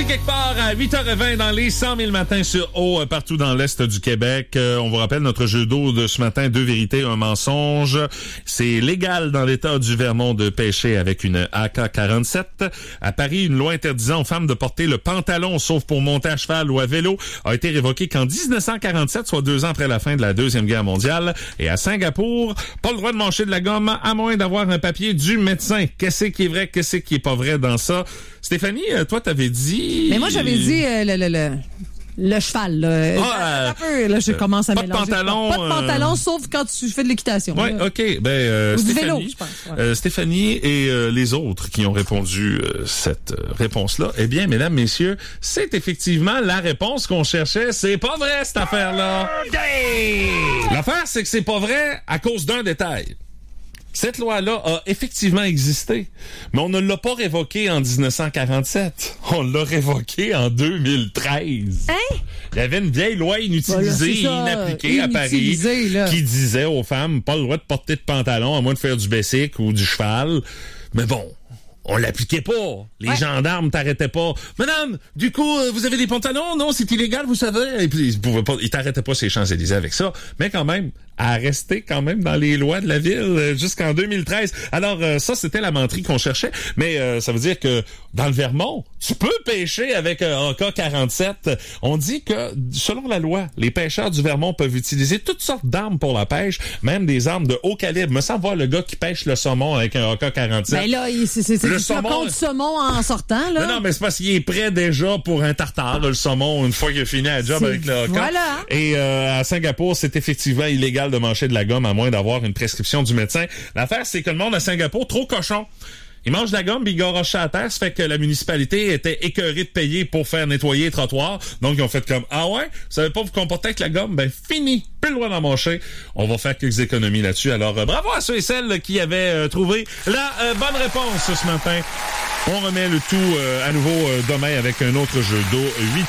Jeudi quelque part à 8h20 dans les 100 000 matins sur eau partout dans l'Est du Québec. On vous rappelle notre jeu d'eau de ce matin, 2 vérités, un mensonge. C'est légal dans l'État du Vermont de pêcher avec une AK-47. À Paris, une loi interdisant aux femmes de porter le pantalon, sauf pour monter à cheval ou à vélo, a été révoquée qu'en 1947, soit 2 ans après la fin de la Deuxième Guerre mondiale. Et à Singapour, pas le droit de mâcher de la gomme à moins d'avoir un papier du médecin. Qu'est-ce qui est vrai, qu'est-ce qui est pas vrai dans ça? Stéphanie, toi, t'avais dit... Mais moi, j'avais dit le cheval. Là. Un peu, là, je commence à mélanger. Pas de pantalon, sauf quand tu fais de l'équitation. Oui, OK. Ou du Stéphanie, vélo, je pense. Ouais. Stéphanie et les autres qui ont répondu cette réponse-là, eh bien, mesdames, messieurs, c'est effectivement la réponse qu'on cherchait. C'est pas vrai, cette affaire-là. L'affaire, c'est que c'est pas vrai à cause d'un détail. Cette loi-là a effectivement existé, mais on ne l'a pas révoquée en 1947. On l'a révoquée en 2013. Hein? Il y avait une vieille loi inutilisée, inappliquée à Paris, qui disait aux femmes, pas le droit de porter de pantalon à moins de faire du bicycle ou du cheval. Mais bon, on l'appliquait pas. Les gendarmes t'arrêtaient pas. Madame, du coup, vous avez des pantalons? Non, c'est illégal, vous savez. Et puis, ils t'arrêtaient pas ces Champs-Élysées avec ça. Mais quand même, à rester quand même dans les lois de la ville jusqu'en 2013. Alors, ça, c'était la menterie qu'on cherchait. Mais ça veut dire que dans le Vermont, tu peux pêcher avec un AK-47. On dit que, selon la loi, les pêcheurs du Vermont peuvent utiliser toutes sortes d'armes pour la pêche, même des armes de haut calibre. Me semble voir le gars qui pêche le saumon avec un AK-47. Ben là, c'est le flocon de saumon en sortant, là. Non, mais c'est parce qu'il est prêt déjà pour un tartare, le saumon, une fois qu'il a fini la job avec le AK. Voilà. Et à Singapour, c'est effectivement illégal de mâcher de la gomme à moins d'avoir une prescription du médecin. L'affaire, c'est que le monde à Singapour, trop cochon. Ils mangent de la gomme, puis ils garochent à terre. Ça fait que la municipalité était écœurée de payer pour faire nettoyer les trottoirs. Donc, ils ont fait comme, ah ouais, vous savez pas vous comporter avec la gomme? Ben, fini. Plus le droit d'en mâcher. On va faire quelques économies là-dessus. Alors, bravo à ceux et celles qui avaient trouvé la bonne réponse ce matin. On remet le tout à nouveau demain avec un autre jeu d'eau,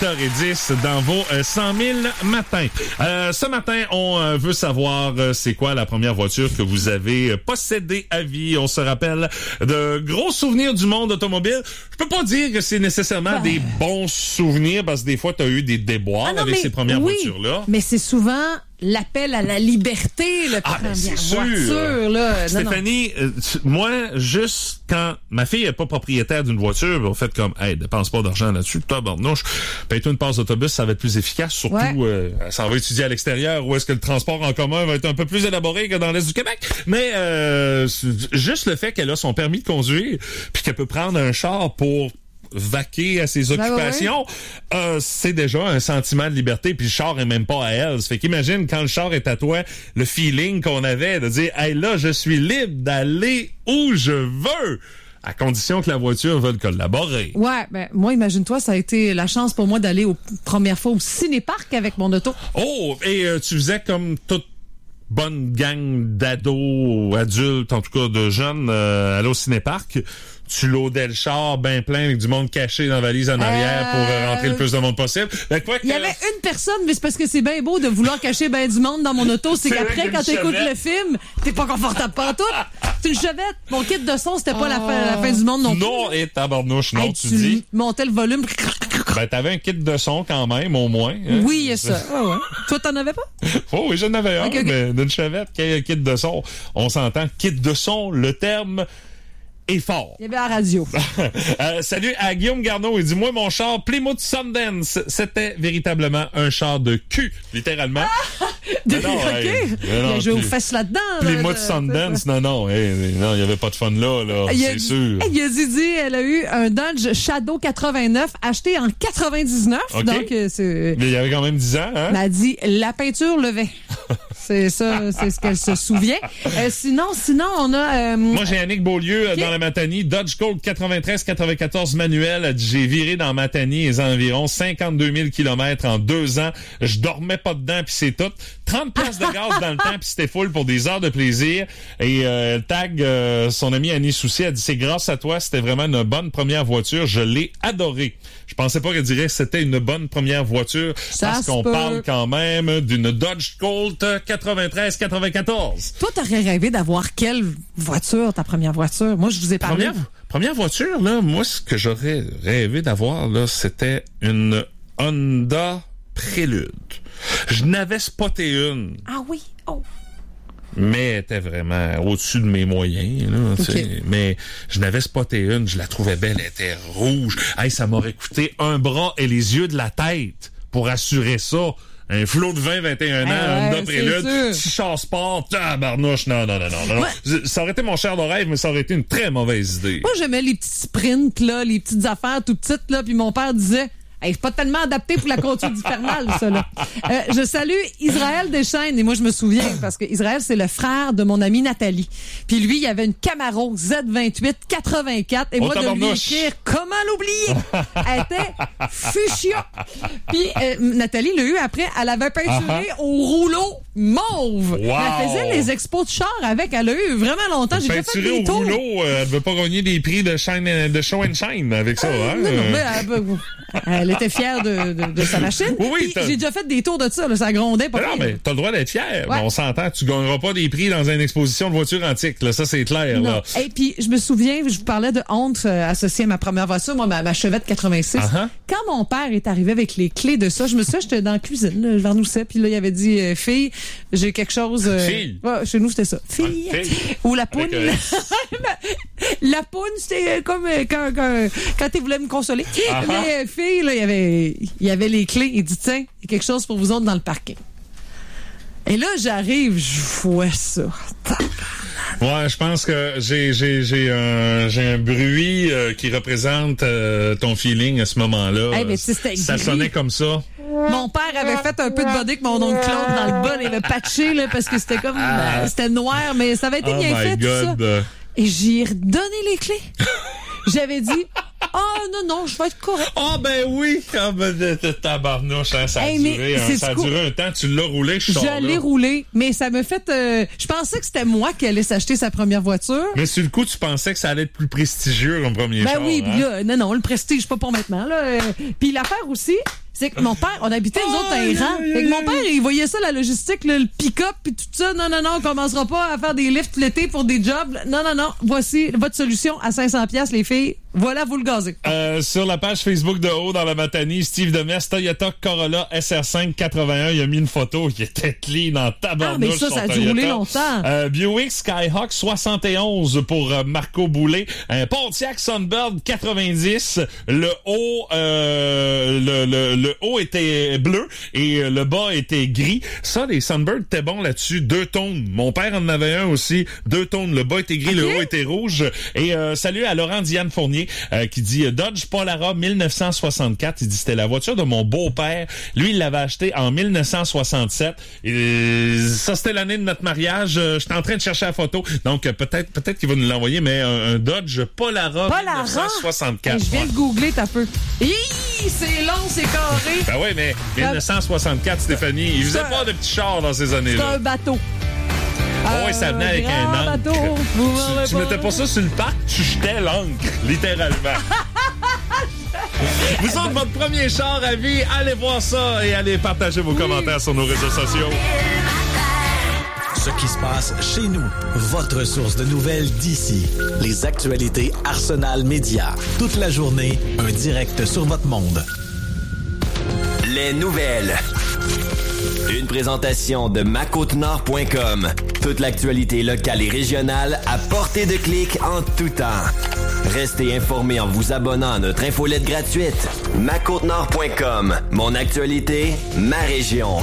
8h10 dans vos 100 000 matins. Ce matin, on veut savoir c'est quoi la première voiture que vous avez possédée à vie. On se rappelle de gros souvenirs du monde automobile. Je peux pas dire que c'est nécessairement des bons souvenirs parce que des fois, tu as eu des déboires avec ces premières voitures-là. Mais c'est souvent l'appel à la liberté, le première voiture, là. Stéphanie, moi, juste quand ma fille est pas propriétaire d'une voiture, on fait comme, hey, dépense pas d'argent là-dessus, tabarnouche, paye-toi une passe d'autobus, ça va être plus efficace, surtout, ça va étudier à l'extérieur, où est-ce que le transport en commun va être un peu plus élaboré que dans l'Est du Québec. Mais, juste le fait qu'elle a son permis de conduire, puis qu'elle peut prendre un char pour vaquer à ses occupations, c'est déjà un sentiment de liberté, puis le char est même pas à elle. Ça fait qu'imagine quand le char est à toi, le feeling qu'on avait de dire, hey là, je suis libre d'aller où je veux, à condition que la voiture veuille collaborer. Ouais, ben moi, imagine-toi, ça a été la chance pour moi d'aller première fois au cinéparc avec mon auto. Oh, et tu faisais comme toute bonne gang d'ados, adultes, en tout cas de jeunes, aller au cinéparc. Tu loadais le char bien plein avec du monde caché dans la valise en arrière pour rentrer le plus de monde possible. Il y avait une personne, mais c'est parce que c'est bien beau de vouloir cacher bien du monde dans mon auto. C'est qu'après, quand t'écoutes le film, t'es pas confortable pantoute. C'est une chevette. Mon kit de son, c'était pas la fin du monde non plus. Non, et tabarnouche, non, hey, tu dis. Montais le volume. Ben, t'avais un kit de son quand même, au moins. Hein? Oui, il y a ça. Ouais. Toi, t'en avais pas? Oh, oui, j'en avais un, mais d'une chevette qui a un kit de son. On s'entend, kit de son, le terme est fort. Il y avait la radio. Salut à Guillaume Garneau. Il dit, moi, mon char Plymouth Sundance, c'était véritablement un char de cul, littéralement. OK. Il a joué aux fesses là-dedans. Plymouth Sundance, non, il n'y avait pas de fun là, c'est sûr. Il a dit, elle a eu un Dodge Shadow 89 acheté en 99. Okay. Donc, c'est... Mais il y avait quand même 10 ans, hein? Elle a dit, la peinture levait. C'est ça, c'est ce qu'elle se souvient. Sinon, on a... Moi, j'ai Annick Beaulieu dans la Matanie. Dodge Colt 93-94 manuel. Elle dit, j'ai viré dans Matanie les environs 52 000 km en 2 ans. Je dormais pas dedans, puis c'est tout. 30 piastres de gaz dans le temps, puis c'était full pour des heures de plaisir. Et elle tag son amie Annie Soucy. Elle dit, c'est grâce à toi, c'était vraiment une bonne première voiture. Je l'ai adorée. Je pensais pas qu'elle dirait que c'était une bonne première voiture, parce qu'on parle quand même d'une Dodge Colt 93 94. Toi, t'aurais rêvé d'avoir quelle voiture, ta première voiture? Moi, je vous ai parlé. Première voiture, là, moi, ce que j'aurais rêvé d'avoir, là, c'était une Honda Prélude. Je n'avais spoté une. Ah oui? Oh. Mais elle était vraiment au-dessus de mes moyens, là, tu sais. Mais je n'avais spoté une, je la trouvais belle, elle était rouge. Hey, ça m'aurait coûté un bras et les yeux de la tête pour assurer ça. Un flot de 20-21 ans, Honda Prélude, petit char sport, tabarnouche, non. Ouais. Ça aurait été mon cher de rêve, mais ça aurait été une très mauvaise idée. Moi, j'aimais les petits sprints, là, les petites affaires tout petites, là, puis mon père disait... Hey, c'est pas tellement adapté pour la conduite hivernale, ça, là. Je salue Israël Deschaines, et moi, je me souviens, parce que Israël, c'est le frère de mon amie Nathalie. Puis lui, il avait une Camaro Z28 84, et moi, de lui écrire « Comment l'oublier? » Elle était fuchsia. Puis Nathalie l'a eu après, elle avait peinturé au rouleau mauve. Wow. Elle faisait les expos de char avec, elle a eu vraiment longtemps. J'ai fait des tours. Au rouleau, elle ne veut pas gagner des prix de show and shine avec ça, hein? Non, mais elle était fière de sa machine. Oui, j'ai déjà fait des tours de ça, là, ça grondait pas. Non, mais t'as le droit d'être fier. Ouais. On s'entend, tu gagneras pas des prix dans une exposition de voitures antiques, là, ça c'est clair. Non. Là. Et puis je me souviens, je vous parlais de honte associée à ma première voiture, moi ma Chevette 86. Quand mon père est arrivé avec les clés de ça, je me souviens, j'étais dans la cuisine, là, je vernoussais, puis là il avait dit fille, j'ai quelque chose. Fille. Ouais, chez nous c'était ça. Fille. Ou la poune. La poune, c'était comme quand il voulait me consoler. Mais fille, là, il y avait les clés. Il dit, tiens, il y a quelque chose pour vous autres dans le parking. Et là, j'arrive, je vois ça. Ouais, je pense que j'ai un bruit qui représente ton feeling à ce moment-là. Hey, mais ça sonnait comme ça. Mon père avait fait un peu de body avec mon oncle Claude dans le bas, il avait patché là, parce que c'était comme c'était noir, mais ça avait été bien fait tout ça. Et j'ai redonné les clés. J'avais dit non, je vais être correct. Ben oui! Tabarnouche, hein, ça a duré un temps, tu l'as roulé, je l'ai roulé, mais ça me fait... je pensais que c'était moi qui allais s'acheter sa première voiture. Mais sur le coup, tu pensais que ça allait être plus prestigieux comme premier char. Ben oui, puis là, non, le prestige, pas pour maintenant. Là. Puis l'affaire aussi... C'est que mon père, on habitait nous autres à un rang. Fait que mon père, il voyait ça, la logistique, le pick-up puis tout ça. Non, on commencera pas à faire des lifts l'été pour des jobs. Non. Voici votre solution à 500$, les filles. Voilà, vous le gazez. Sur la page Facebook de Haut dans la Matanie, Steve Demers, Toyota Corolla SR5 81, il a mis une photo qui était clean en tabarnouche. Ah, mais ça a dû rouler longtemps. Buick Skyhawk 71 pour Marco Boulet. Pontiac Sunbird 90. Le haut était bleu et le bas était gris. Ça, les Sunbird étaient bons là-dessus. 2 tons. Mon père en avait un aussi. 2 tons. Le bas était gris, le haut était rouge. Et salut à Laurent Diane Fournier qui dit Dodge Polara 1964. Il dit c'était la voiture de mon beau-père. Lui, il l'avait acheté en 1967. Et ça, c'était l'année de notre mariage. J'étais en train de chercher la photo. Donc, peut-être qu'il va nous l'envoyer, mais un Dodge Polara 1964. Je viens de googler, t'as peu. C'est long, c'est carré. Ben oui, mais 1964, Stéphanie, il faisait pas de petits chars dans ces années-là. C'est un bateau. Oui, ça venait avec un ancre. Tu mettais pas ça sur le parc, tu jetais l'encre, littéralement. Vous autres, votre premier char à vie, allez voir ça et allez partager vos commentaires sur nos réseaux sociaux. Ce qui se passe chez nous, votre source de nouvelles d'ici. Les actualités Arsenal Média. Toute la journée, un direct sur votre monde. Les nouvelles. Une présentation de MaCôteNord.com. Toute l'actualité locale et régionale à portée de clic en tout temps. Restez informés en vous abonnant à notre infolette gratuite. MaCôteNord.com. Mon actualité, ma région.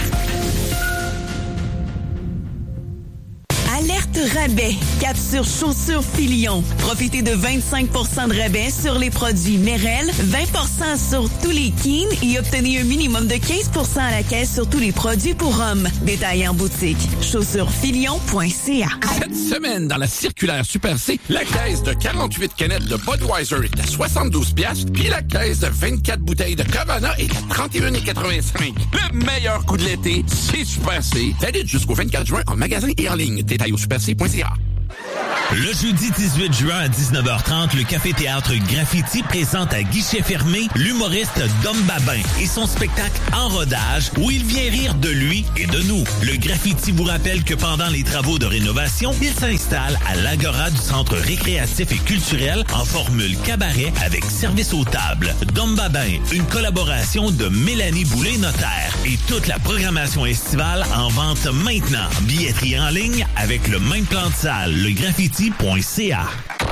Alerte rabais. Cap sur chaussures Filion. Profitez de 25% de rabais sur les produits Merrell, 20% sur tous les Keen et obtenez un minimum de 15% à la caisse sur tous les produits pour hommes. Détails en boutique. chaussuresfilion.ca. Cette semaine, dans la circulaire Super C, la caisse de 48 canettes de Budweiser est à 72$, puis la caisse de 24 bouteilles de Corona est à 31,85$. Le meilleur coup de l'été, c'est Super C. Valide jusqu'au 24 juin en magasin et en ligne. Détails au superc.ca. Le jeudi 18 juin à 19h30, le Café-Théâtre Graffiti présente à guichet fermé l'humoriste Dom Babin et son spectacle En rodage où il vient rire de lui et de nous. Le Graffiti vous rappelle que pendant les travaux de rénovation, il s'installe à l'Agora du Centre récréatif et culturel en formule cabaret avec service aux tables. Dom Babin, une collaboration de Mélanie Boulay-Notaire et toute la programmation estivale en vente maintenant. Billetterie en ligne avec le même plan de salle, legraffiti.ca.